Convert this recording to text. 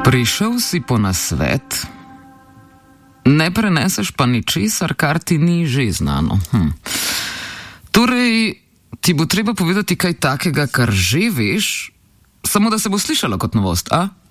Prišel si po nasvet, ne preneseš pa ničesar, kar ti ni že znano. Torej, ti bo treba povedati kaj takega, kar že veš, samo da se bo slišalo kot novost, a?